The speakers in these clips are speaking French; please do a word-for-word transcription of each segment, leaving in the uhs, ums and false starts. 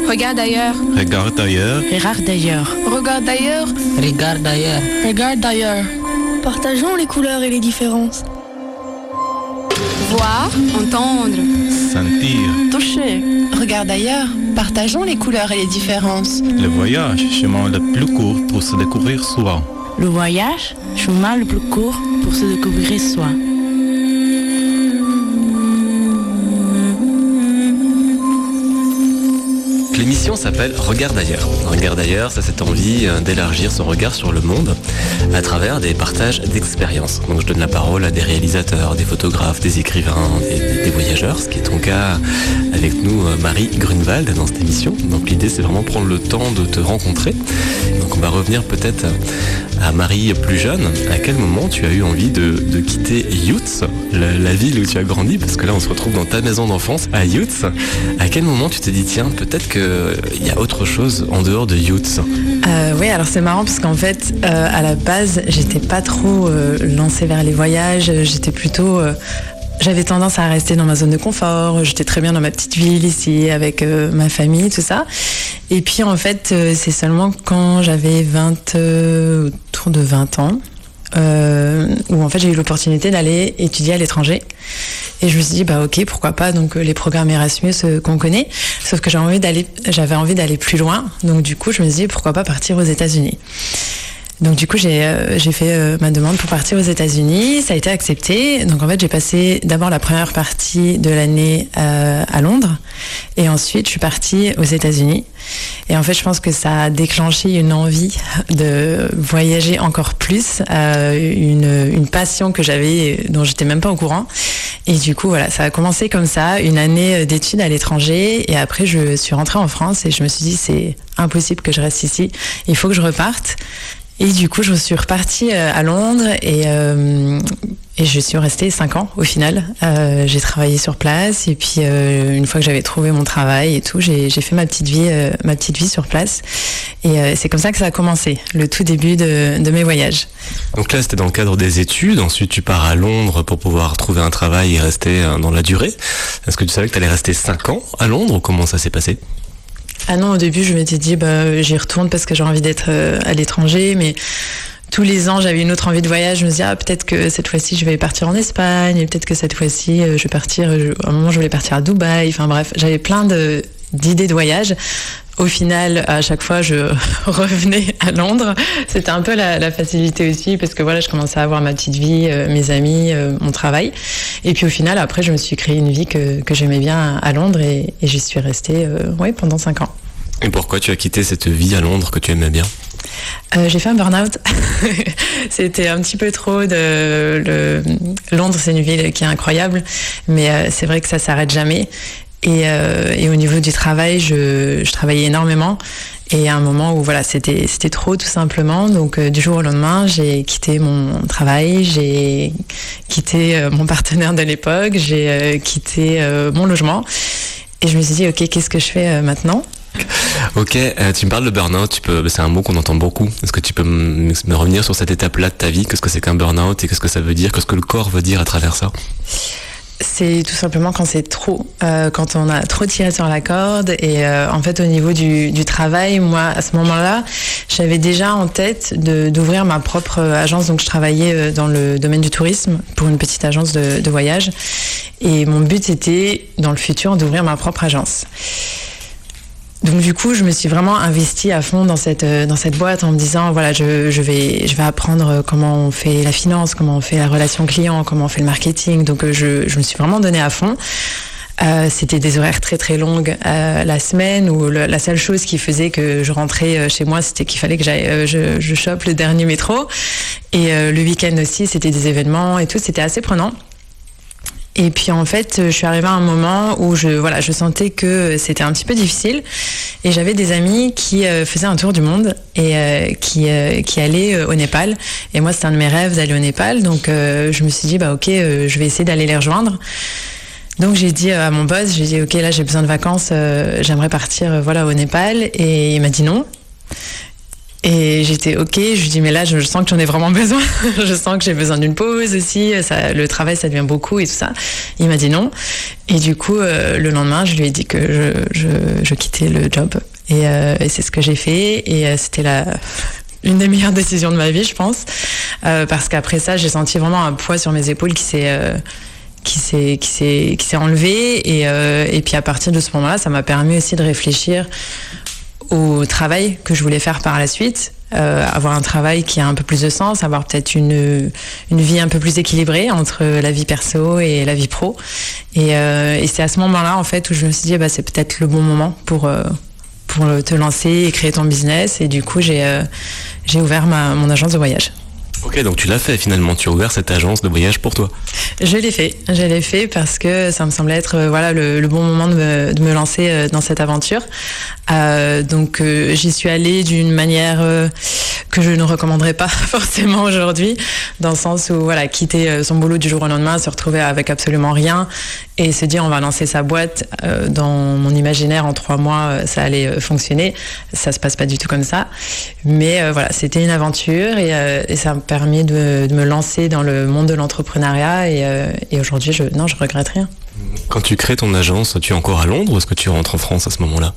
Regarde ailleurs. Regarde ailleurs. Regarde d'ailleurs. Regarde ailleurs. Regarde d'ailleurs. Regarde d'ailleurs. Partageons les couleurs et les différences. Voir, entendre. Sentir. Toucher. Regarde ailleurs. Partageons les couleurs et les différences. Le voyage, chemin le plus court pour se découvrir soi. Le voyage, chemin le plus court pour se découvrir soi. L'émission s'appelle Regarde ailleurs. Regarde ailleurs, c'est cette envie d'élargir son regard sur le monde à travers des partages d'expériences. Donc je donne la parole à des réalisateurs, des photographes, des écrivains, des, des voyageurs, ce qui est ton cas avec nous, Marie Grunewald, dans cette émission. Donc l'idée, c'est vraiment prendre le temps de te rencontrer. Donc on va revenir peut-être à Marie plus jeune. À quel moment tu as eu envie de, de quitter Youth, la, la ville où tu as grandi, parce que là on se retrouve dans ta maison d'enfance à Youth. À quel moment tu t'es dit tiens, peut-être que il y a autre chose en dehors de Youth? euh, Oui, alors c'est marrant parce qu'en fait, euh, à la base, j'étais pas trop euh, lancée vers les voyages. J'étais plutôt... Euh, j'avais tendance à rester dans ma zone de confort. J'étais très bien dans ma petite ville ici, avec euh, ma famille, tout ça. Et puis en fait, euh, c'est seulement quand j'avais vingt, euh, autour de vingt ans, euh, où en fait j'ai eu l'opportunité d'aller étudier à l'étranger. Et je me suis dit, bah ok, pourquoi pas, donc les programmes Erasmus euh, qu'on connaît, sauf que j'avais envie d'aller, j'avais envie d'aller plus loin, donc du coup je me suis dit, pourquoi pas partir aux États-Unis. Donc du coup j'ai, euh, j'ai fait euh, ma demande pour partir aux États-Unis, ça a été accepté, donc en fait j'ai passé d'abord la première partie de l'année euh, à Londres, et ensuite je suis partie aux États-Unis. Et en fait, je pense que ça a déclenché une envie de voyager encore plus, euh, une, une passion que j'avais, dont j'étais même pas au courant. Et du coup, voilà, ça a commencé comme ça, une année d'études à l'étranger. Et après, je suis rentrée en France et je me suis dit, c'est impossible que je reste ici. Il faut que je reparte. Et du coup, je suis repartie à Londres et, euh, et je suis restée cinq ans au final. Euh, j'ai travaillé sur place et puis euh, une fois que j'avais trouvé mon travail et tout, j'ai, j'ai fait ma petite vie, euh, ma petite vie sur place. Et euh, c'est comme ça que ça a commencé, le tout début de, de mes voyages. Donc là, c'était dans le cadre des études. Ensuite, tu pars à Londres pour pouvoir trouver un travail et rester dans la durée. Est-ce que tu savais que tu allais rester cinq ans à Londres ou comment ça s'est passé ? Ah non, au début, je m'étais dit, bah, j'y retourne parce que j'ai envie d'être euh, à l'étranger, mais tous les ans, j'avais une autre envie de voyage. Je me disais, ah, peut-être que cette fois-ci, je vais partir en Espagne, et peut-être que cette fois-ci, euh, je vais partir, je, à un moment, je voulais partir à Dubaï. Enfin bref, j'avais plein de, d'idées de voyage. Au final, à chaque fois, je revenais à Londres. C'était un peu la, la facilité aussi, parce que voilà, je commençais à avoir ma petite vie, euh, mes amis, euh, mon travail. Et puis au final, après, je me suis créé une vie que, que j'aimais bien à Londres et, et j'y suis restée euh, ouais, pendant cinq ans. Et pourquoi tu as quitté cette vie à Londres que tu aimais bien ? Euh, j'ai fait un burn-out. C'était un petit peu trop de... Le... Londres, c'est une ville qui est incroyable, mais euh, c'est vrai que ça s'arrête jamais. Et, euh, et au niveau du travail, je, je travaillais énormément. Et à un moment où voilà, c'était, c'était trop tout simplement. Donc euh, du jour au lendemain, j'ai quitté mon travail, j'ai quitté euh, mon partenaire de l'époque, j'ai euh, quitté euh, mon logement. Et je me suis dit, ok, qu'est-ce que je fais euh, maintenant ? Ok, euh, tu me parles de burn-out, tu peux, c'est un mot qu'on entend beaucoup. Est-ce que tu peux me, me revenir sur cette étape-là de ta vie ? Qu'est-ce que c'est qu'un burn-out et qu'est-ce que ça veut dire ? Qu'est-ce que le corps veut dire à travers ça ? C'est tout simplement quand c'est trop, euh, quand on a trop tiré sur la corde. Et euh, en fait, au niveau du, du travail, moi, à ce moment-là, j'avais déjà en tête de, d'ouvrir ma propre agence. Donc, je travaillais dans le domaine du tourisme pour une petite agence de, de voyage. Et mon but était, dans le futur, d'ouvrir ma propre agence. Donc du coup, je me suis vraiment investie à fond dans cette dans cette boîte en me disant voilà, je je vais je vais apprendre comment on fait la finance, comment on fait la relation client, comment on fait le marketing. Donc je je me suis vraiment donnée à fond. Euh, c'était des horaires très très longues euh, la semaine où le, la seule chose qui faisait que je rentrais chez moi, c'était qu'il fallait que j'aille euh, je je chope le dernier métro. Et euh, le week-end aussi, c'était des événements et tout, c'était assez prenant. Et puis en fait, je suis arrivée à un moment où je voilà, je sentais que c'était un petit peu difficile et j'avais des amis qui euh, faisaient un tour du monde et euh, qui euh, qui allaient euh, au Népal et moi c'était un de mes rêves d'aller au Népal, donc euh, je me suis dit bah OK, euh, je vais essayer d'aller les rejoindre. Donc j'ai dit à mon boss, j'ai dit OK, là j'ai besoin de vacances, euh, j'aimerais partir euh, voilà au Népal et il m'a dit non. Et j'étais ok, je lui dis mais là je, je sens que j'en ai vraiment besoin, je sens que j'ai besoin d'une pause aussi, ça, le travail ça devient beaucoup et tout ça. Il m'a dit non. Et du coup euh, le lendemain je lui ai dit que je, je, je quittais le job. Et, euh, et c'est ce que j'ai fait et euh, c'était la... une des meilleures décisions de ma vie, je pense, euh, parce qu'après ça, j'ai senti vraiment un poids sur mes épaules qui s'est euh, qui s'est qui s'est qui s'est enlevé et euh, et puis à partir de ce moment-là, ça m'a permis aussi de réfléchir au travail que je voulais faire par la suite, euh, avoir un travail qui a un peu plus de sens, avoir peut-être une une vie un peu plus équilibrée entre la vie perso et la vie pro. Et, euh, et c'est à ce moment-là en fait où je me suis dit bah c'est peut-être le bon moment pour euh, pour te lancer et créer ton business. Et du coup j'ai euh, j'ai ouvert ma mon agence de voyage. Ok, donc tu l'as fait finalement, tu as ouvert cette agence de voyage pour toi. Je l'ai fait, je l'ai fait parce que ça me semblait être euh, voilà le, le bon moment de me, de me lancer euh, dans cette aventure. Euh, donc euh, j'y suis allée d'une manière euh, que je ne recommanderais pas forcément aujourd'hui, dans le sens où voilà quitter euh, son boulot du jour au lendemain, se retrouver avec absolument rien et se dire on va lancer sa boîte. Euh, dans mon imaginaire en trois mois euh, ça allait euh, fonctionner, ça se passe pas du tout comme ça. Mais euh, voilà c'était une aventure et, euh, et ça m'a permis de, de me lancer dans le monde de l'entrepreneuriat et, euh, et aujourd'hui je non je regrette rien. Quand tu crées ton agence, tu es encore à Londres ou est-ce que tu rentres en France à ce moment-là?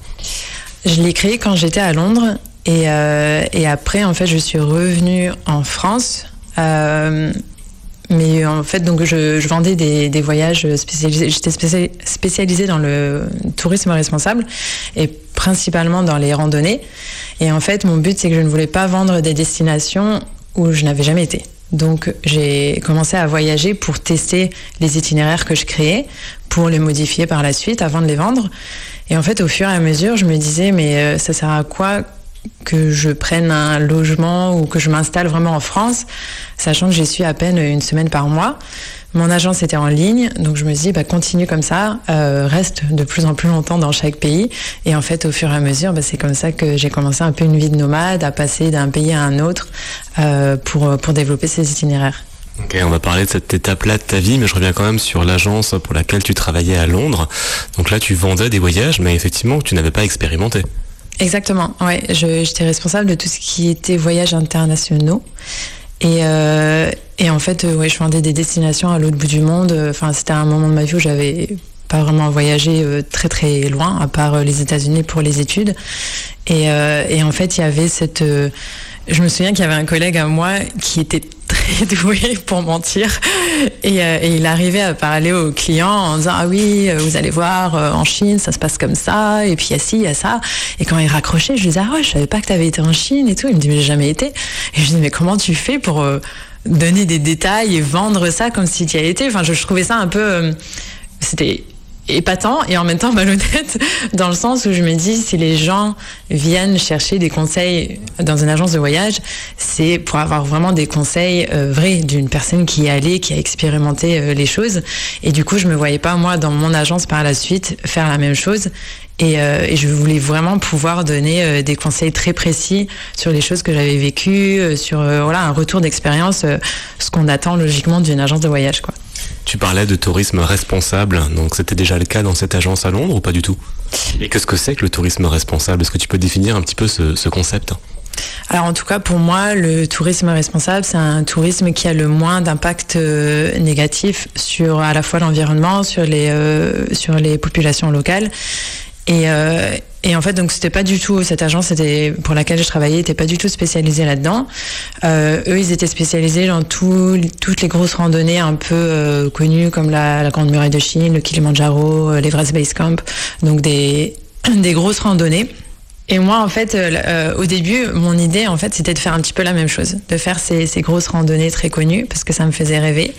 Je l'ai créée quand j'étais à Londres et, euh, et après en fait je suis revenue en France. Euh, mais en fait donc je, je vendais des, des voyages spécialisés. J'étais spécialisée, spécialisée dans le tourisme responsable et principalement dans les randonnées. Et en fait mon but c'est que je ne voulais pas vendre des destinations où je n'avais jamais été. Donc j'ai commencé à voyager pour tester les itinéraires que je créais, pour les modifier par la suite avant de les vendre. Et en fait au fur et à mesure je me disais mais euh, ça sert à quoi que je prenne un logement ou que je m'installe vraiment en France, sachant que j'y suis à peine une semaine par mois. Mon agence était en ligne, donc je me suis dit bah, continue comme ça, euh, reste de plus en plus longtemps dans chaque pays. Et en fait, au fur et à mesure, bah, c'est comme ça que j'ai commencé un peu une vie de nomade, à passer d'un pays à un autre euh, pour, pour développer ces itinéraires. Ok, on va parler de cette étape-là de ta vie, mais je reviens quand même sur l'agence pour laquelle tu travaillais à Londres. Donc là, tu vendais des voyages, mais effectivement, tu n'avais pas expérimenté. Exactement, ouais. Je, j'étais responsable de tout ce qui était voyages internationaux. Et, euh, et en fait, euh, ouais, je vendais des destinations à l'autre bout du monde. Enfin, c'était un moment de ma vie où j'avais pas vraiment voyagé euh, très très loin, à part euh, les États-Unis pour les études. Et, euh, et en fait, il y avait cette... Euh, je me souviens qu'il y avait un collègue à moi qui était très doué pour mentir et, euh, et il arrivait à parler aux clients en disant ah oui vous allez voir euh, en Chine ça se passe comme ça et puis il y a ci il y a ça et quand il raccrochait je lui disais ah ouais je savais pas que t'avais été en Chine et tout. Il me dit mais j'ai jamais été et je lui dis mais comment tu fais pour euh, donner des détails et vendre ça comme si tu y avais été. Enfin je, je trouvais ça un peu euh, c'était épatant et en même temps malhonnête dans le sens où je me dis si les gens viennent chercher des conseils dans une agence de voyage c'est pour avoir vraiment des conseils euh, vrais d'une personne qui est allée, qui a expérimenté euh, les choses et du coup je me voyais pas moi dans mon agence par la suite faire la même chose et, euh, et je voulais vraiment pouvoir donner euh, des conseils très précis sur les choses que j'avais vécues, euh, sur euh, voilà un retour d'expérience, euh, ce qu'on attend logiquement d'une agence de voyage quoi. Tu parlais de tourisme responsable, donc c'était déjà le cas dans cette agence à Londres ou pas du tout? Et qu'est-ce que c'est que le tourisme responsable? Est-ce que tu peux définir un petit peu ce, ce concept? Alors en tout cas pour moi le tourisme responsable c'est un tourisme qui a le moins d'impact euh, négatif sur à la fois l'environnement, sur les, euh, sur les populations locales. Et, euh, et en fait, donc c'était pas du tout cette agence, c'était pour laquelle je travaillais, était pas du tout spécialisée là-dedans. Euh, eux, ils étaient spécialisés dans tout, toutes les grosses randonnées un peu euh, connues comme la, la Grande Muraille de Chine, le Kilimandjaro, l'Everest Base Camp, donc des des grosses randonnées. Et moi, en fait, euh, au début, mon idée, en fait, c'était de faire un petit peu la même chose, de faire ces, ces grosses randonnées très connues parce que ça me faisait rêver.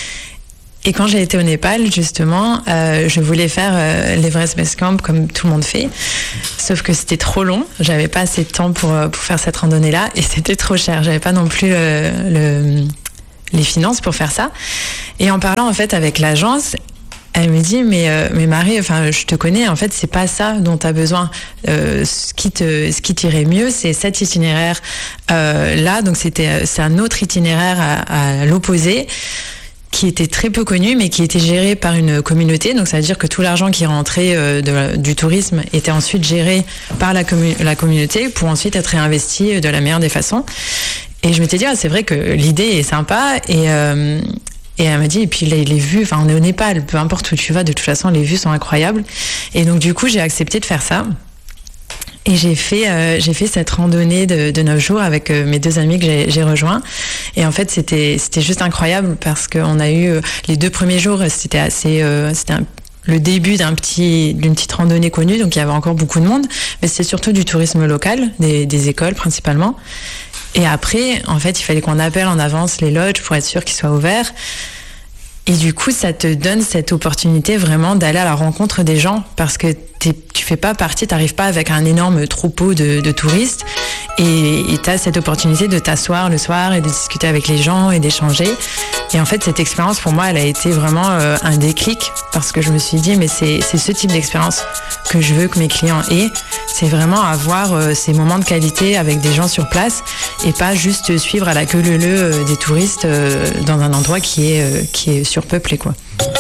Et quand j'ai été au Népal, justement, euh, je voulais faire euh, l'Everest Base Camp comme tout le monde fait. Sauf que c'était trop long. J'avais pas assez de temps pour, pour faire cette randonnée-là. Et c'était trop cher. J'avais pas non plus le, le, les finances pour faire ça. Et en parlant, en fait, avec l'agence, elle me dit, mais, euh, mais Marie, enfin, je te connais, en fait, c'est pas ça dont tu as besoin. Euh, ce qui te, ce qui t'irait mieux, c'est cet itinéraire, euh, là. Donc, c'était, c'est un autre itinéraire à, à l'opposé. qui était très peu connu, mais qui était géré par une communauté. Donc ça veut dire que tout l'argent qui rentrait euh, de, du tourisme était ensuite géré par la, commu- la communauté pour ensuite être réinvesti de la meilleure des façons. Et je m'étais dit, ah, c'est vrai que l'idée est sympa. Et, euh, et elle m'a dit, et puis les, les vues, enfin on est au Népal, peu importe où tu vas, de toute façon les vues sont incroyables. Et donc du coup j'ai accepté de faire ça. Et j'ai fait, euh, j'ai fait cette randonnée de, de neuf jours avec euh, mes deux amis que j'ai, j'ai rejoints. Et en fait, c'était, c'était juste incroyable parce qu'on a eu euh, les deux premiers jours, c'était assez, euh, c'était un, le début d'un petit, d'une petite randonnée connue, donc il y avait encore beaucoup de monde, mais c'était surtout du tourisme local, des, des écoles principalement. Et après, en fait, il fallait qu'on appelle en avance les lodges pour être sûr qu'ils soient ouverts. Et du coup, ça te donne cette opportunité vraiment d'aller à la rencontre des gens parce que t'es, tu fais pas partie, t'arrives pas avec un énorme troupeau de, de touristes et, et t'as cette opportunité de t'asseoir le soir et de discuter avec les gens et d'échanger. Et en fait, cette expérience pour moi, elle a été vraiment euh, un déclic parce que je me suis dit, mais c'est, c'est ce type d'expérience que je veux que mes clients aient. C'est vraiment avoir euh, ces moments de qualité avec des gens sur place et pas juste suivre à la queue leu leu euh, des touristes euh, dans un endroit qui est, euh, qui est surpeuplé, quoi.